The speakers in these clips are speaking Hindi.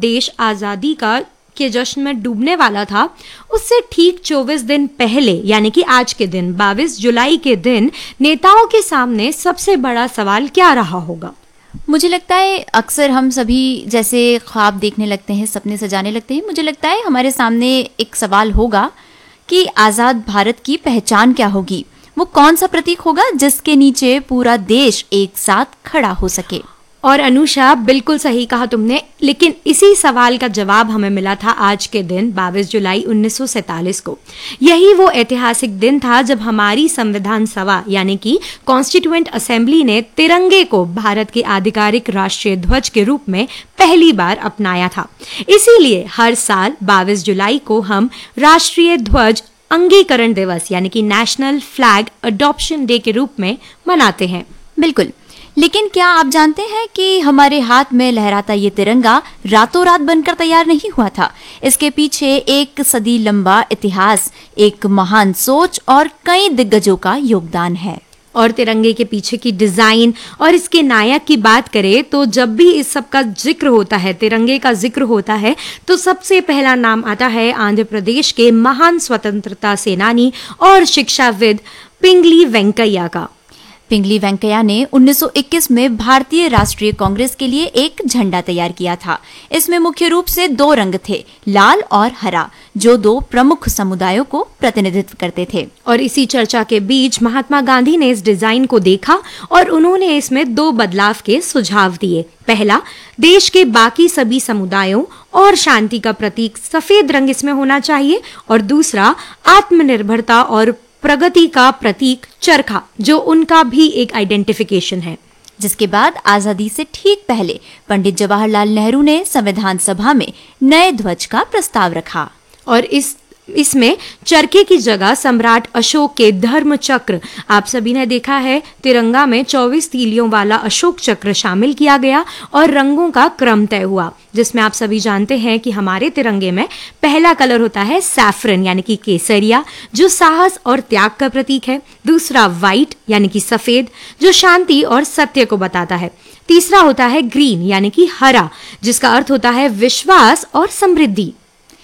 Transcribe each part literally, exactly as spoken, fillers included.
देश आज़ादी का के जश्न में डूबने वाला था, उससे ठीक चौबीस दिन पहले यानी कि आज के दिन बाईस जुलाई के दिन नेताओं के सामने सबसे बड़ा सवाल क्या रहा होगा? मुझे लगता है अक्सर हम सभी जैसे ख्वाब देखने लगते हैं, सपने सजाने लगते हैं, मुझे लगता है हमारे सामने एक सवाल होगा कि आज़ाद भारत की पहचान क्या होगी, वो कौन सा प्रतीक होगा जिसके नीचे पूरा देश एक साथ खड़ा हो सके। और अनुषा, बिल्कुल सही कहा तुमने, लेकिन इसी सवाल का जवाब हमें मिला था आज के दिन बाईस जुलाई उन्नीस सौ सैंतालीस को। यही वो ऐतिहासिक दिन था जब हमारी संविधान सभा यानी कि कॉन्स्टिट्यूएंट असेंबली ने तिरंगे को भारत के आधिकारिक राष्ट्रीय ध्वज के रूप में पहली बार अपनाया था। इसीलिए हर साल बाईस जुलाई को हम राष्ट्रीय ध्वज अंगीकरण दिवस यानी कि नेशनल फ्लैग अडॉप्शन डे के रूप में मनाते हैं। बिल्कुल, लेकिन क्या आप जानते हैं कि हमारे हाथ में लहराता ये तिरंगा रातों रात बनकर तैयार नहीं हुआ था। इसके पीछे एक सदी लंबा इतिहास, एक महान सोच और कई दिग्गजों का योगदान है। और तिरंगे के पीछे की डिजाइन और इसके नायक की बात करें तो जब भी इस सब का जिक्र होता है, तिरंगे का जिक्र होता है, तो सबसे पहला नाम आता है आंध्र प्रदेश के महान स्वतंत्रता सेनानी और शिक्षाविद पिंगली वेंकैया का। पिंगली वेंकैया ने उन्नीस सौ इक्कीस में भारतीय राष्ट्रीय कांग्रेस के लिए एक झंडा तैयार किया था। इसमें मुख्य रूप से दो रंग थे, लाल और हरा, जो दो प्रमुख समुदायों को प्रतिनिधित्व करते थे। और इसी चर्चा के बीच महात्मा गांधी ने इस डिजाइन को देखा और उन्होंने इसमें दो बदलाव के सुझाव दिए। पहला, देश के बाकी सभी समुदायों और शांति का प्रतीक सफेद रंग इसमें होना चाहिए, और दूसरा, आत्मनिर्भरता और प्रगति का प्रतीक चरखा, जो उनका भी एक आइडेंटिफिकेशन है। जिसके बाद आजादी से ठीक पहले पंडित जवाहरलाल नेहरू ने संविधान सभा में नए ध्वज का प्रस्ताव रखा और इस इसमें चरखे की जगह सम्राट अशोक के धर्म चक्र, आप सभी ने देखा है तिरंगा में चौबीस तीलियों वाला अशोक चक्र शामिल किया गया और रंगों का क्रम तय हुआ, जिसमें आप सभी जानते हैं कि हमारे तिरंगे में पहला कलर होता है सैफरन यानी कि केसरिया, जो साहस और त्याग का प्रतीक है। दूसरा व्हाइट यानी कि सफेद, जो शांति और सत्य को बताता है। तीसरा होता है ग्रीन यानी कि हरा, जिसका अर्थ होता है विश्वास और समृद्धि।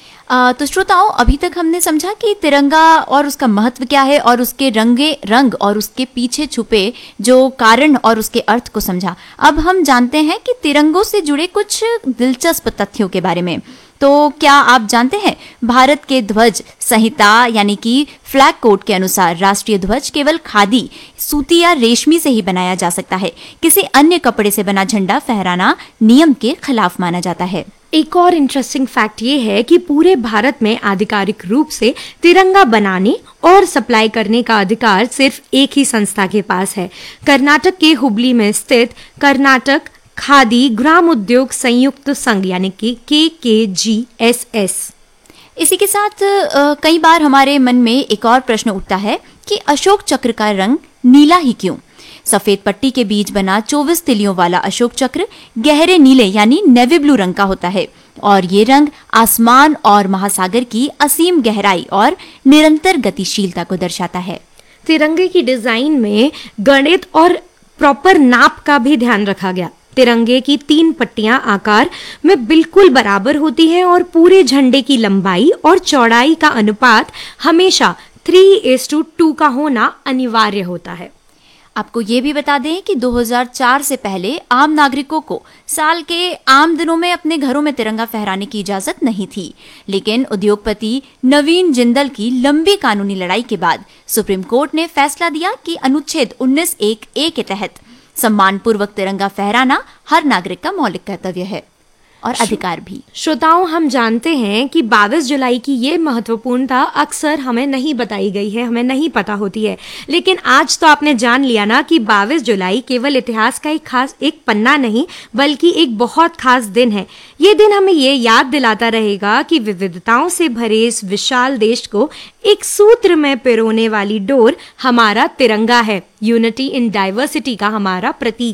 आ, तो श्रोताओं, अभी तक हमने समझा कि तिरंगा और उसका महत्व क्या है और उसके रंगे रंग और उसके पीछे छुपे जो कारण और उसके अर्थ को समझा। अब हम जानते हैं कि तिरंगों से जुड़े कुछ दिलचस्प तथ्यों के बारे में। तो क्या आप जानते हैं, भारत के ध्वज संहिता यानी कि फ्लैग कोड के अनुसार राष्ट्रीय ध्वज केवल खादी, सूती या रेशमी से ही बनाया जा सकता है। किसी अन्य कपड़े से बना झंडा फहराना नियम के खिलाफ माना जाता है। एक और इंटरेस्टिंग फैक्ट ये है कि पूरे भारत में आधिकारिक रूप से तिरंगा बनाने और सप्लाई करने का अधिकार सिर्फ एक ही संस्था के पास है, कर्नाटक के हुबली में स्थित कर्नाटक खादी ग्राम उद्योग संयुक्त संघ यानी कि के के जी एस एस। इसी के साथ आ, कई बार हमारे मन में एक और प्रश्न उठता है कि अशोक चक्र का रंग नीला ही क्यों? सफेद पट्टी के बीच बना चौबीस तिलियों वाला अशोक चक्र गहरे नीले यानी नेवी ब्लू रंग का होता है और ये रंग आसमान और महासागर की असीम गहराई और निरंतर गतिशीलता को दर्शाता है। तिरंगे की डिजाइन में गणित और प्रॉपर नाप का भी ध्यान रखा गया। तिरंगे की तीन पट्टियां आकार में बिल्कुल बराबर होती हैं और पूरे झंडे की लंबाई और चौड़ाई का अनुपात हमेशा थ्री इज टू टू का होना अनिवार्य होता है। आपको ये भी बता दें कि दो हज़ार चार से पहले आम नागरिकों को साल के आम दिनों में अपने घरों में तिरंगा फहराने की इजाजत नहीं थी, लेकिन उद्योगपति नवीन जिंदल की लंबी कानूनी लड़ाई के बाद सुप्रीम कोर्ट ने फैसला दिया कि अनुच्छेद उन्नीस एक ए के तहत सम्मानपूर्वक तिरंगा फहराना हर नागरिक का मौलिक कर्तव्य है और अधिकार भी। श्रोताओं, हम जानते हैं कि बाईस जुलाई की ये महत्वपूर्णता अक्सर हमें नहीं बताई गई है, हमें नहीं पता होती है, लेकिन आज तो आपने जान लिया ना कि बाईस जुलाई केवल इतिहास का एक खास एक पन्ना नहीं बल्कि एक बहुत खास दिन है। ये दिन हमें ये याद दिलाता रहेगा कि विविधताओं से भरे इस विशाल देश को एक सूत्र में पिरोने वाली डोर हमारा तिरंगा है। यूनिटी इन डाइवर्सिटी का हमारा प्रतीक है।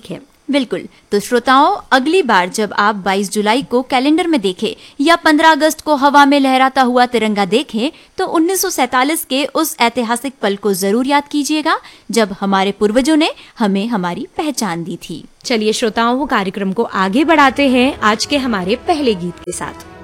बिल्कुल। तो श्रोताओं, अगली बार जब आप बाईस जुलाई को कैलेंडर में देखें या पंद्रह अगस्त को हवा में लहराता हुआ तिरंगा देखें, तो उन्नीस सौ सैंतालीस के उस ऐतिहासिक पल को जरूर याद कीजिएगा जब हमारे पूर्वजों ने हमें हमारी पहचान दी थी। चलिए श्रोताओं, वो कार्यक्रम को आगे बढ़ाते हैं आज के हमारे पहले गीत के साथ।